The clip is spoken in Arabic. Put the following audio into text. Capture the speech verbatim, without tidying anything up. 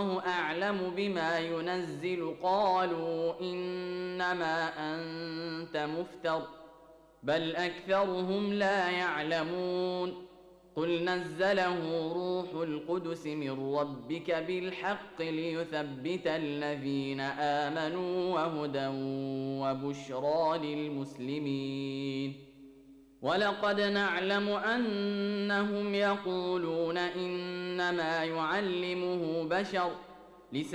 أعلم بما ينزل قالوا إنما أنت مفتر بل أكثرهم لا يعلمون قل نزله روح القدس من ربك بالحق ليثبت الذين آمنوا وهدى وبشرى للمسلمين ولقد نعلم أنهم يقولون إنما يعلمه بشر